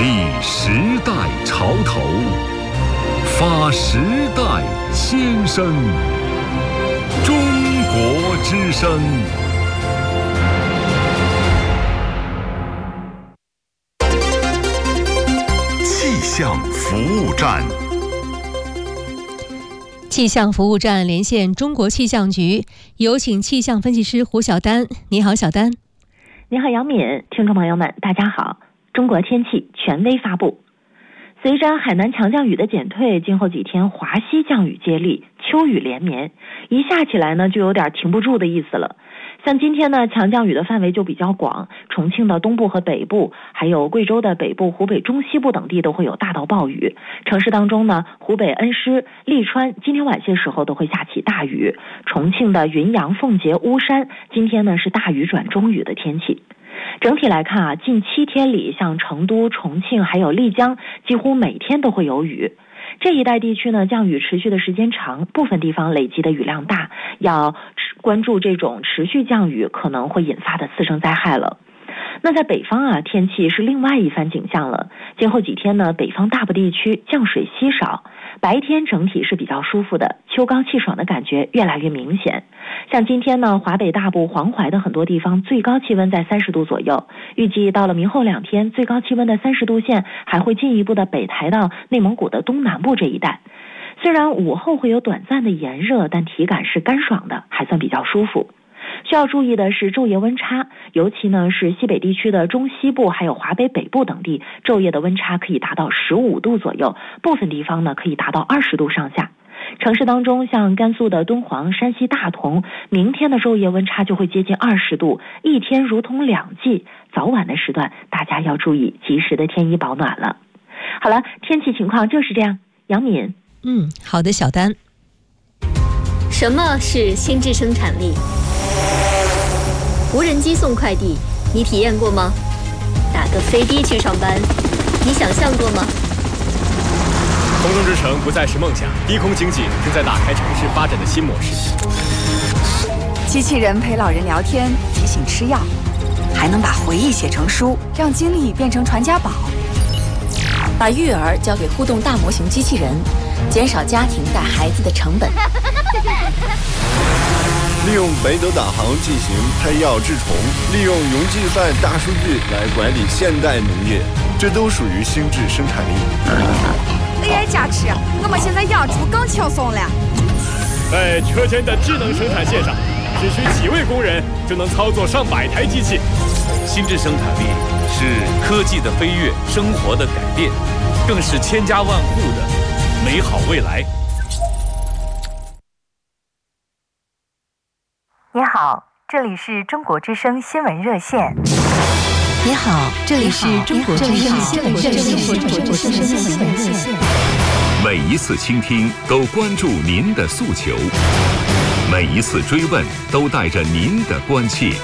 立时代潮头，发时代先声。中国之声。气象服务站。 气象服务站连线中国气象局，有请气象分析师胡晓丹。你好，小丹。 你好，杨敏。听众朋友们，大家好。中国天气权威发布，随着海南强降雨的减退，今后几天华西降雨接力，秋雨连绵，一下起来呢就有点停不住的意思了。像今天呢，强降雨的范围就比较广，重庆的东部和北部，还有贵州的北部、湖北中西部等地都会有大到暴雨。城市当中呢，湖北恩施、利川今天晚些时候都会下起大雨。重庆的云阳、奉节、巫山今天呢是大雨转中雨的天气。整体来看啊，近7天里，像成都、重庆还有丽江，几乎每天都会有雨。这一带地区呢，降雨持续的时间长，部分地方累积的雨量大，要关注这种持续降雨可能会引发的次生灾害了。那在北方啊，天气是另外一番景象了。今后几天呢，北方大部地区降水稀少，白天整体是比较舒服的，秋高气爽的感觉越来越明显。像今天呢，华北大部、黄淮的很多地方最高气温在30度左右，预计到了明后2天，最高气温的30度线还会进一步的北抬到内蒙古的东南部这一带。虽然午后会有短暂的炎热，但体感是干爽的，还算比较舒服。需要注意的是昼夜温差，尤其呢是西北地区的中西部还有华北北部等地，昼夜的温差可以达到15度左右，部分地方呢可以达到20度上下。城市当中，像甘肃的敦煌、山西大同，明天的昼夜温差就会接近20度，一天如同2季。早晚的时段，大家要注意及时的添衣保暖了。好了，天气情况就是这样。杨敏。 好的，小丹。 什么是心智生产力？无人机送快递，你体验过吗？打个飞的去上班，你想象过吗？ 空中之城不再是梦想，低空经济正在打开城市发展的新模式。 机器人陪老人聊天，提醒吃药，还能把回忆写成书，让经历变成传家宝。把育儿交给互动大模型机器人，减少家庭带孩子的成本。 利用北斗导航进行配药治虫，利用云计算大数据来管理现代农业，这都属于心智生产力。 AI 加持，我们现在养猪更轻松了。 在车间的智能生产线上，只需几位工人就能操作上百台机器。 心智生产力是科技的飞跃，生活的改变，更是千家万户的美好未来。 你好，这里是中国之声新闻热线。 你好，这里是中国之声新闻热线。 每一次倾听都关注您的诉求，每一次追问都带着您的关切。